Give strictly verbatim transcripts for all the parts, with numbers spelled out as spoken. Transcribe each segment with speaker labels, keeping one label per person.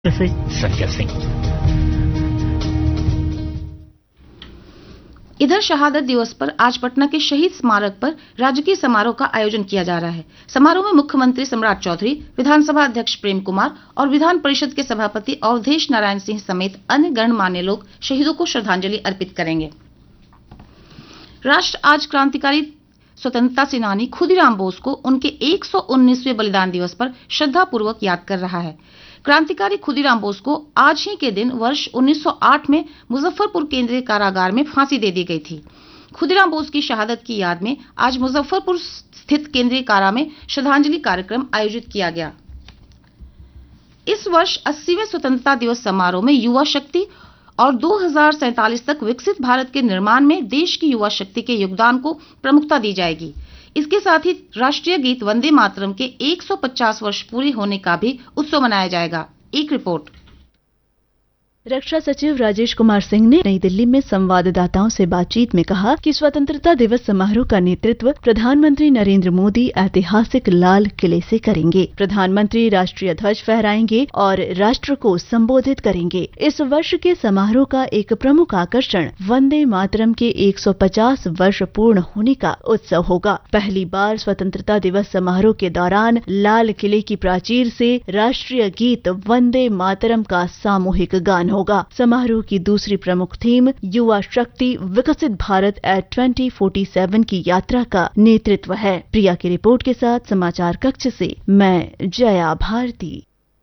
Speaker 1: से संजय सिंह।
Speaker 2: इधर शहादत दिवस पर आज पटना के शहीद स्मारक पर राजकीय समारोह का आयोजन किया जा रहा है। समारोह में मुख्यमंत्री सम्राट चौधरी, विधानसभा अध्यक्ष प्रेम कुमार और विधान परिषद के सभापति अवधेश नारायण सिंह समेत अन्य गणमान्य लोग शहीदों को श्रद्धांजलि अर्पित करेंगे। राष्ट्र आज क्रांतिकारी स्वतंत्रता सेनानी खुदीराम बोस को उनके एक सौ उन्नीसवें बलिदान दिवस पर श्रद्धापूर्वक याद कर रहा है। क्रांतिकारी खुदीराम बोस को आज ही के दिन वर्ष उन्नीस सौ आठ में मुजफ्फरपुर केंद्रीय कारागार में फांसी दे दी गई थी। खुदीराम बोस की शहादत की याद में आज मुजफ्फरपुर स्थित केंद्रीय कारा में श्रद्धांजलि कार्यक्रम आयोजित किया गया। इस वर्ष अस्सीवें स्वतंत्रता दिवस समारोह में युवा शक्ति और दो हज़ार सैंतालीस तक विकसित भारत के निर्माण में देश की युवा शक्ति के योगदान को प्रमुखता दी जाएगी। इसके साथ ही राष्ट्रीय गीत वंदे मातरम के एक सौ पचास वर्ष पूरे होने का भी उत्सव मनाया जाएगा। एक रिपोर्ट।
Speaker 3: रक्षा सचिव राजेश कुमार सिंह ने नई दिल्ली में संवाददाताओं से बातचीत में कहा कि स्वतंत्रता दिवस समारोह का नेतृत्व प्रधानमंत्री नरेंद्र मोदी ऐतिहासिक लाल किले से करेंगे। प्रधानमंत्री राष्ट्रीय ध्वज फहराएंगे और राष्ट्र को संबोधित करेंगे। इस वर्ष के समारोह का एक प्रमुख आकर्षण वंदे मातरम के एक सौ पचास वर्ष पूर्ण होने का उत्सव होगा। पहली बार स्वतंत्रता दिवस समारोह के दौरान लाल किले की प्राचीर से राष्ट्रीय गीत वंदे मातरम का सामूहिक गान होगा। समारोह की दूसरी प्रमुख थीम युवा शक्ति विकसित Bharat eight twenty forty seven की यात्रा का नेतृत्व है। प्रिया की रिपोर्ट के साथ समाचार कक्ष से मैं जया भारती।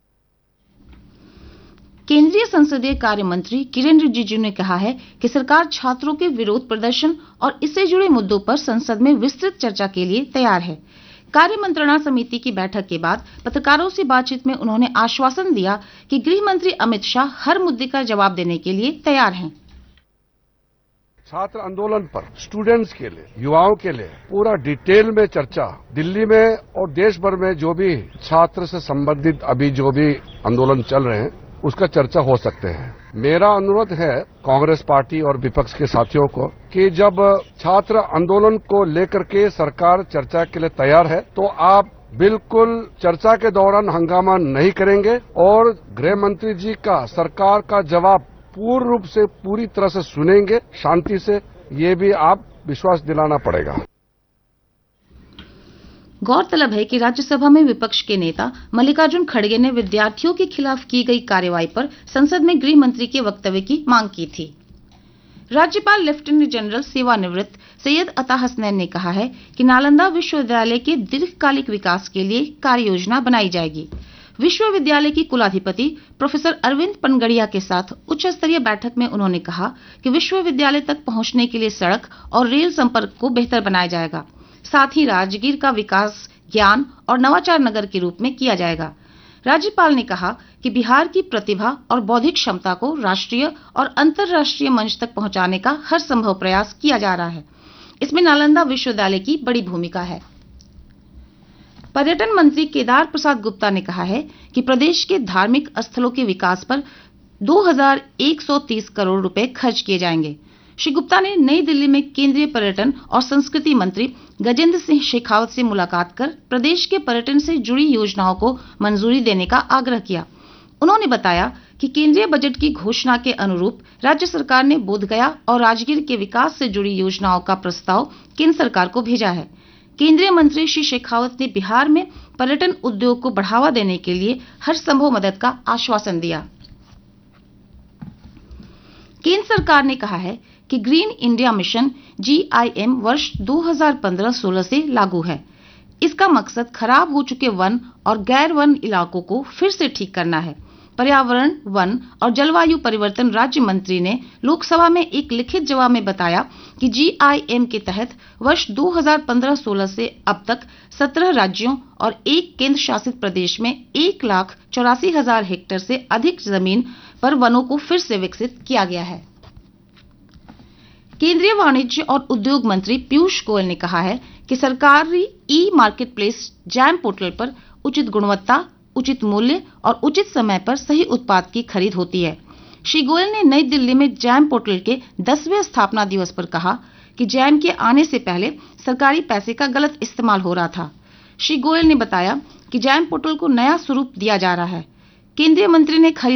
Speaker 2: केंद्रीय संसदीय कार्य मंत्री किरेन रिजिजू ने कहा है कि सरकार छात्रों के विरोध प्रदर्शन और इससे जुड़े मुद्दों पर संसद में विस्तृत चर्चा के लिए तैयार है। कार्य मंत्रणा समिति की बैठक के बाद पत्रकारों से बातचीत में उन्होंने आश्वासन दिया कि गृह मंत्री अमित शाह हर मुद्दे का जवाब देने के लिए तैयार हैं।
Speaker 4: छात्र आंदोलन पर स्टूडेंट्स के लिए, युवाओं के लिए पूरा डिटेल में चर्चा दिल्ली में और देश भर में जो भी छात्र से संबंधित अभी जो भी आंदोलन चल रहे हैं उसका चर्चा हो सकते हैं। मेरा अनुरोध है कांग्रेस पार्टी और विपक्ष के साथियों को कि जब छात्र आंदोलन को लेकर के सरकार चर्चा के लिए तैयार है तो आप बिल्कुल चर्चा के दौरान हंगामा नहीं करेंगे और गृह मंत्री जी का सरकार का जवाब पूर्ण रूप से पूरी तरह से सुनेंगे शांति से। ये भी आप विश्वास दिलाना पड़ेगा।
Speaker 2: गौरतलब है कि राज्यसभा में विपक्ष के नेता मल्लिकार्जुन खड़गे ने विद्यार्थियों के खिलाफ की गई कार्रवाई पर संसद में गृह मंत्री के वक्तव्य की मांग की थी। राज्यपाल लेफ्टिनेंट जनरल सेवानिवृत्त सैयद अता हसनैन ने कहा है कि नालंदा विश्वविद्यालय के दीर्घकालिक विकास के लिए कार्य योजना बनाई जाएगी। विश्वविद्यालय की कुलाधिपति प्रोफेसर अरविंद पनगड़िया के साथ उच्च स्तरीय बैठक में उन्होंने कहा कि विश्वविद्यालय तक पहुंचने के लिए सड़क और रेल संपर्क को बेहतर बनाया जाएगा। साथ ही राजगीर का विकास ज्ञान और नवाचार नगर के रूप में किया जाएगा। राज्यपाल ने कहा कि बिहार की प्रतिभा और बौद्धिक क्षमता को राष्ट्रीय और अंतर्राष्ट्रीय मंच तक पहुंचाने का हर संभव प्रयास किया जा रहा है। इसमें नालंदा विश्वविद्यालय की बड़ी भूमिका है। पर्यटन मंत्री केदार प्रसाद गुप्ता ने कहा है कि प्रदेश के धार्मिक स्थलों के विकास पर दो हज़ार एक सौ तीस करोड़ रुपए खर्च किए जाएंगे। श्री गुप्ता ने नई दिल्ली में केंद्रीय पर्यटन और संस्कृति मंत्री गजेंद्र सिंह शेखावत से मुलाकात कर प्रदेश के पर्यटन से जुड़ी योजनाओं को मंजूरी देने का आग्रह किया। उन्होंने बताया कि केंद्रीय बजट की घोषणा के अनुरूप राज्य सरकार ने बोधगया और राजगीर के विकास से जुड़ी योजनाओं का प्रस्ताव केंद्र सरकार को भेजा है। केंद्रीय मंत्री श्री शेखावत ने बिहार में पर्यटन उद्योग को बढ़ावा देने के लिए हर संभव मदद का आश्वासन दिया। केंद्र सरकार ने कहा है कि green India mission ji I am वर्ष दो हज़ार पंद्रह सोलह से लागू है। इसका मकसद खराब हो चुके वन और गैर वन इलाकों को फिर से ठीक करना है। पर्यावरण, वन और जलवायु परिवर्तन राज्य मंत्री ने लोकसभा में एक लिखित जवाब में बताया कि जी आई एम के तहत वर्ष दो हज़ार पंद्रह सोलह से अब तक सत्रह राज्यों और एक केंद्र शासित प्रदेश में एक लाख चौरासी हजार हेक्टेयर से अधिक जमीन पर वनों को फिर से विकसित किया गया है। केंद्रीय वाणिज्य और उद्योग मंत्री पीयूष गोयल ने कहा है कि सरकारी ई मार्केट प्लेस जैम पोर्टल पर उचित गुणवत्ता, उचित मूल्य और उचित समय पर सही उत्पाद की खरीद होती है। श्री गोयल ने नई दिल्ली में जैम पोर्टल के दसवें स्थापना दिवस पर कहा कि जैम के आने से पहले सरकारी पैसे का गलत इस्तेमाल हो रहा था। श्री गोयल ने बताया कि जैम पोर्टल को नया स्वरूप दिया जा रहा है। केंद्रीय मंत्री ने खरीद